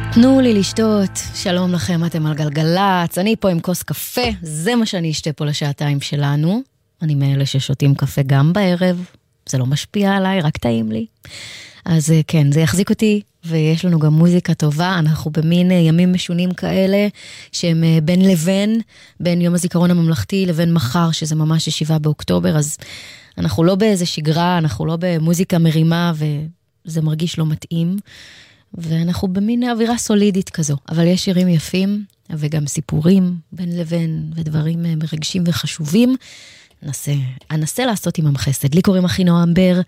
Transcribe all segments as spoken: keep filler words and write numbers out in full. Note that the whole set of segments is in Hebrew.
תנו לי לשתות, שלום לכם, אתם על גלגלץ, אני פה עם כוס קפה, זה מה שאני אשתה פה לשעתיים שלנו, אני מאלה ששותים קפה גם בערב, זה לא משפיע עליי, רק טעים לי, אז כן, זה יחזיק אותי, ויש לנו גם מוזיקה טובה, אנחנו במין ימים משונים כאלה, שהם בין לבין, בין יום הזיכרון הממלכתי לבין מחר, שזה ממש שבעה באוקטובר, אז אנחנו לא באיזה שגרה, אנחנו לא במוזיקה מרימה, וזה מרגיש לא מתאים, ואנחנו במין אווירה סולידית כזו, אבל יש שירים יפים, וגם סיפורים בין לבין, ודברים מרגשים וחשובים, ננסה, אנסה לעשות עם המחסד. לי קוראים אחינועם בר,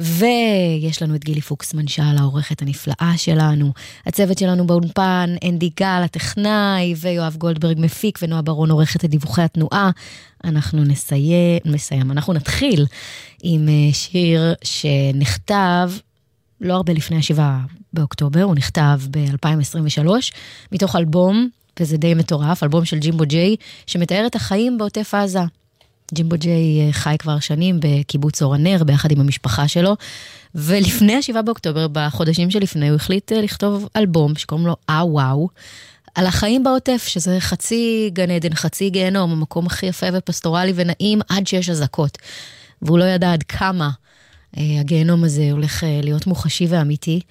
ויש לנו את גילי פוקסמן שעל העורכת הנפלאה שלנו, הצוות שלנו באולפן, אנדי גל, הטכנאי, ויואב גולדברג מפיק, ונועה ברון עורכת את דיווחי התנועה. אנחנו נסיים, נסיים, אנחנו נתחיל עם שיר שנכתב, לא הרבה לפני השבעה באוקטובר, הוא נכתב ב-אלפיים עשרים ושלוש, מתוך אלבום, וזה די מטורף, אלבום של ג'ימבו ג'יי, שמתאר את החיים בעוטף עזה. ג'ימבו ג'יי חי כבר שנים בקיבוץ אור הנר, ביחד עם המשפחה שלו, ולפני השבעה באוקטובר, בחודשים שלפני, הוא החליט לכתוב אלבום, שקוראים לו אה וואו, על החיים בעוטף, שזה חצי גן עדן, חצי גיהנום, המקום הכי יפה ופסטורלי ונעים, עד שיש אזעקות. והוא לא ידע עד כמה הגיהנום הזה הולך להיות מוחשי ואמיתי,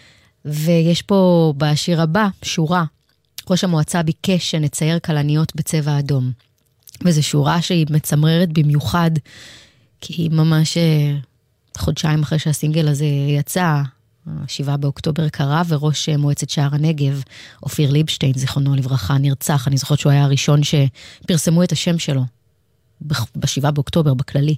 ויש פה בשיר הבא שורה, ראש המועצה ביקש שנצייר כלניות בצבע אדום, וזו שורה שהיא מצמררת במיוחד, כי היא ממש חודשיים אחרי שהסינגל הזה יצא, שבעה באוקטובר קרה, וראש מועצת שער הנגב, אופיר ליבשטיין, זיכרונו לברכה, נרצח, אני זוכרת שהוא היה הראשון שפרסמו את השם שלו, בשבעה באוקטובר בכללי,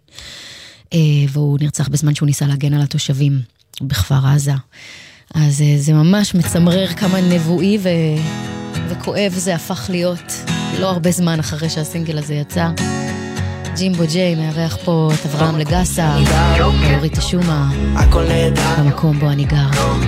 והוא נרצח בזמן שהוא ניסה להגן על התושבים בכפר עזה. אז זה ממש מצמרר כמה נבואי ו... וכואב זה הפך להיות לא הרבה זמן אחרי שהסינגל הזה יצא. ג'ימבו ג'יי מארח פה את אברהם לגסה, אורית השומה, במקום בו אני גר.